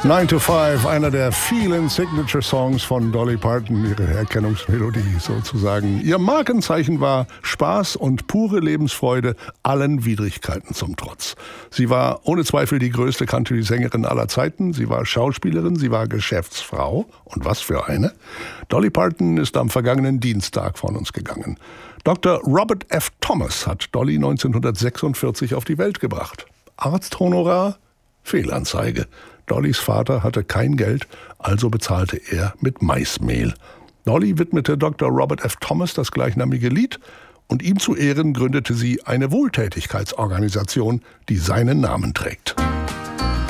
9 to 5, einer der vielen Signature-Songs von Dolly Parton, ihre Erkennungsmelodie sozusagen. Ihr Markenzeichen war Spaß und pure Lebensfreude, allen Widrigkeiten zum Trotz. Sie war ohne Zweifel die größte Country-Sängerin aller Zeiten. Sie war Schauspielerin, sie war Geschäftsfrau. Und was für eine? Dolly Parton ist am vergangenen Dienstag von uns gegangen. Dr. Robert F. Thomas hat Dolly 1946 auf die Welt gebracht. Arzthonorar? Fehlanzeige. Dollys Vater hatte kein Geld, also bezahlte er mit Maismehl. Dolly widmete Dr. Robert F. Thomas das gleichnamige Lied und ihm zu Ehren gründete sie eine Wohltätigkeitsorganisation, die seinen Namen trägt.